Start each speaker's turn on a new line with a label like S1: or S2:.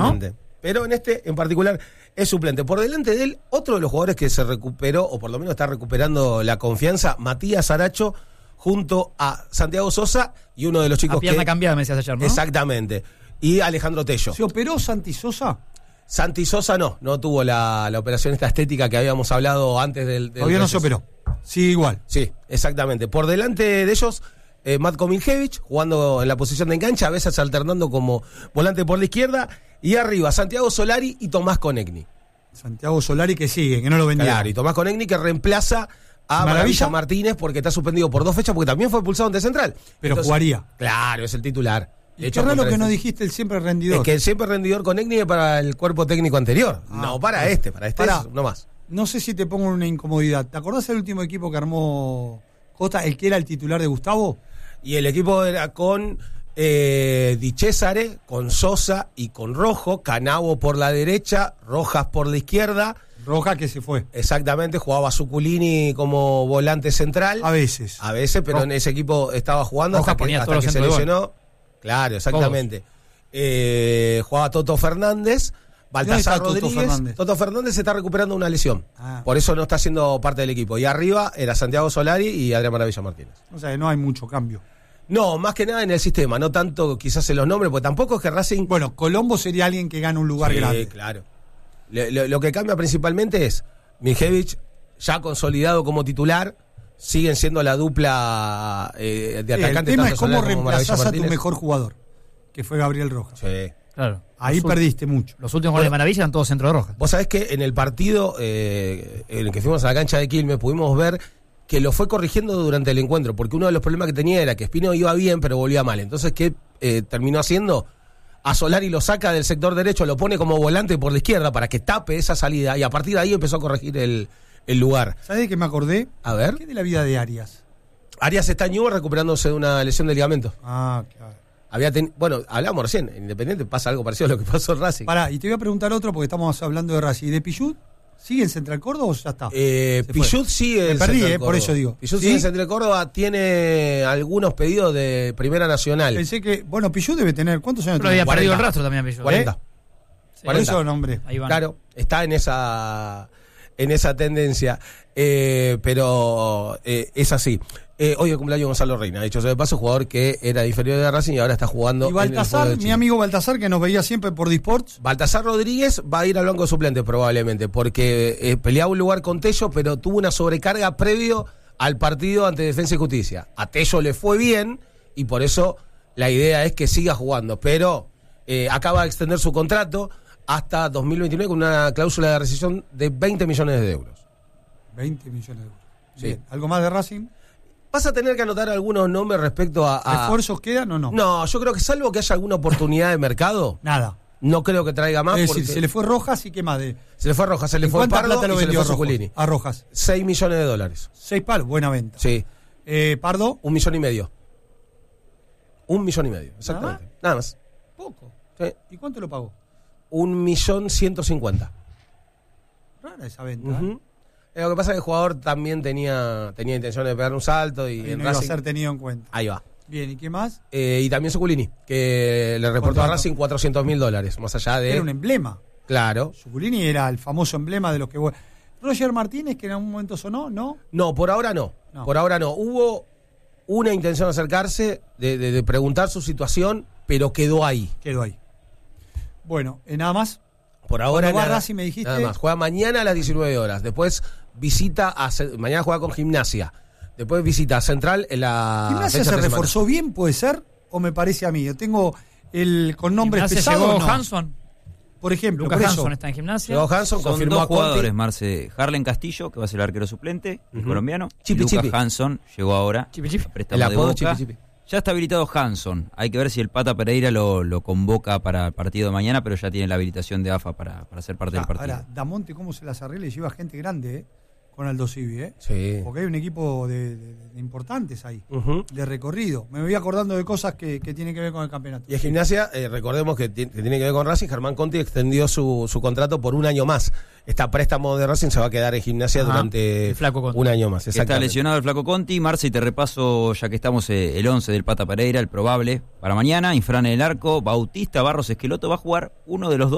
S1: Exactamente. Pero en este en particular es suplente. Por delante de él, otro de los jugadores que se recuperó, o por lo menos está recuperando la confianza, Matías Aracho, junto a Santiago Sosa y uno de los chicos
S2: a pierna
S1: que...
S2: cambiada, me decías ayer, ¿no?
S1: Exactamente. Y Alejandro Tello.
S3: ¿Se operó Santi Sosa?
S1: Santi Sosa no tuvo la operación esta estética que habíamos hablado antes del
S3: Todavía no se operó. Sí, igual.
S1: Sí, exactamente. Por delante de ellos, Matko Miljevic, jugando en la posición de enganche, a veces alternando como volante por la izquierda, y arriba Santiago Solari y Tomás Conegni.
S3: Santiago Solari que sigue, que no lo vendieron.
S1: Claro, y Tomás Conegni que reemplaza a Maravilla Martínez porque está suspendido por 2 fechas, porque también fue expulsado ante Central.
S3: Pero entonces, jugaría.
S1: Claro, es el titular.
S3: Qué raro que no dijiste el siempre rendidor.
S1: Es que el siempre rendidor Conegni es para el cuerpo técnico anterior. No para este no más.
S3: No sé si te pongo en una incomodidad. ¿Te acordás del último equipo que armó Costa, el que era el titular de Gustavo?
S1: Y el equipo era con Di Cesare, con Sosa y con Rojo, Canavo por la derecha, Rojas por la izquierda.
S3: Rojas que se fue.
S1: Exactamente, jugaba Zuculini como volante central.
S3: A veces,
S1: pero en ese equipo estaba jugando
S2: Rojas
S1: hasta que se lesionó. Claro, exactamente. Jugaba Toto Fernández, Baltasar Rodríguez. Toto Fernández se está recuperando una lesión. Por eso no está siendo parte del equipo. Y arriba era Santiago Solari y Adrián Maravilla Martínez.
S3: O sea, no hay mucho cambio.
S1: No, más que nada en el sistema, no tanto quizás en los nombres, porque tampoco es que Racing...
S3: Bueno, Colombo sería alguien que gana un lugar grande.
S1: Sí, claro. Lo que cambia principalmente es Miljevic, ya consolidado como titular, siguen siendo la dupla de atacantes.
S3: El tema es cómo reemplazás a tu mejor jugador, que fue Gabriel Rojas.
S1: Sí.
S2: Claro.
S3: Ahí perdiste mucho.
S2: Los últimos goles de Maravilla eran todos centro de Rojas.
S1: Vos sabés que en el partido en el que fuimos a la cancha de Quilmes pudimos ver que lo fue corrigiendo durante el encuentro, porque uno de los problemas que tenía era que Espino iba bien pero volvía mal. Entonces, ¿qué terminó haciendo? A Solari lo saca del sector derecho, lo pone como volante por la izquierda para que tape esa salida, y a partir de ahí empezó a corregir el lugar.
S3: ¿Sabés de qué me acordé?
S1: A ver.
S3: ¿Qué de la vida de Arias?
S1: Arias está en Newell's recuperándose de una lesión de ligamento.
S3: Ah, claro.
S1: Bueno, hablábamos recién, en Independiente pasa algo parecido a lo que pasó en Racing.
S3: Pará, y te voy a preguntar otro porque estamos hablando de Racing. ¿De Pichut? ¿Sigue en Central Córdoba o ya está?
S1: Pichut sigue en
S3: Central
S1: Córdoba.
S3: Por eso digo.
S1: Pichut sigue en Central Córdoba, tiene algunos pedidos de Primera Nacional.
S3: Pensé que, bueno, Pichut debe tener, ¿cuántos años
S2: tiene? Pero había perdido el rastro también Pichut.
S1: 40.
S2: Sí.
S1: 40.
S3: Por eso, nombre.
S1: Claro, está en esa tendencia, pero es así. Hoy de cumpleaños Gonzalo Reina, dicho sea de paso, jugador que era inferior de Racing y ahora está jugando.
S3: Y Baltasar, mi amigo Baltasar, que nos veía siempre por Disports.
S1: Baltasar Rodríguez va a ir al banco de suplentes probablemente, porque peleaba un lugar con Tello, pero tuvo una sobrecarga previo al partido ante Defensa y Justicia. A Tello le fue bien y por eso la idea es que siga jugando, pero acaba de extender su contrato hasta 2029 con una cláusula de rescisión de 20 millones de euros.
S3: 20 millones de euros.
S1: Sí.
S3: Bien. ¿Algo más de Racing?
S1: Vas a tener que anotar algunos nombres respecto a...
S3: ¿Refuerzos quedan o no?
S1: No, yo creo que salvo que haya alguna oportunidad de mercado...
S3: Nada.
S1: No creo que traiga más.
S3: Es decir, se le fue Rojas y qué más de...
S1: Se le fue Rojas, se le fue Pardo
S3: plata lo
S1: y se le
S3: vendió
S1: fue Zuculini.
S3: A Rojas.
S1: $6 millones.
S3: 6 palos, buena venta.
S1: Sí.
S3: Pardo.
S1: 1,5 millones. 1,5 millones, exactamente. Nada más.
S3: Poco.
S1: Sí.
S3: ¿Y cuánto lo pagó?
S1: 1.150.000.
S3: Rara esa venta.
S1: Uh-huh. Lo que pasa es que el jugador también tenía intenciones de pegar un salto y
S3: en
S1: no
S3: Racing iba a ser tenido en cuenta.
S1: Ahí va.
S3: Bien, ¿y qué más?
S1: Y también Zuculini, que le reportó a Racing $400.000, más allá de...
S3: Era un emblema.
S1: Claro.
S3: Zuculini era el famoso emblema de los que... Roger Martínez, que en algún momento sonó, ¿no?
S1: No, por ahora no. Por ahora no. Hubo una intención de acercarse, de preguntar su situación, pero quedó ahí.
S3: Bueno, nada más.
S1: Por ahora
S3: nada. Racing, me dijiste.
S1: Nada más. Juega mañana a las 19 horas. Después mañana juega con Gimnasia. Después visita a Central en la...
S3: ¿Gimnasia se reforzó bien, puede ser? ¿O me parece a mí? Yo tengo con nombres pesados.
S2: Llegó
S3: no.
S2: Hanson.
S3: Por ejemplo,
S2: Lucas Hanson está en Gimnasia.
S1: Llegó Hanson,
S4: son
S1: confirmó
S4: dos
S1: a Conti.
S4: jugadores, Marce. Harlen Castillo, que va a ser el arquero suplente, el colombiano.
S1: Chipi,
S4: Lucas
S1: Chipi.
S4: Hanson llegó ahora.
S2: Chipi, Chipi.
S4: A préstamo
S1: El
S4: de
S1: apodo
S4: Boca.
S1: Chipi, Chipi.
S4: Ya está habilitado Hanson. Hay que ver si el Pata Pereira lo convoca para el partido de mañana, pero ya tiene la habilitación de AFA para ser parte del partido.
S3: Ahora, Damonte, ¿cómo se las arregla y lleva gente grande, con Aldo Civi,
S1: Sí.
S3: Porque hay un equipo de importantes ahí, de recorrido. Me voy acordando de cosas que tienen que ver con el campeonato.
S1: Y en Gimnasia, recordemos que tiene que ver con Racing. Germán Conti extendió su contrato por un año más. Este préstamo de Racing se va a quedar en Gimnasia durante un año más.
S4: Está lesionado el Flaco Conti. Marce, y te repaso, ya que estamos, el 11 del Pata Pereira, el probable para mañana. Infran en el arco, Bautista, Barros, Esqueloto. Va a jugar uno de los dos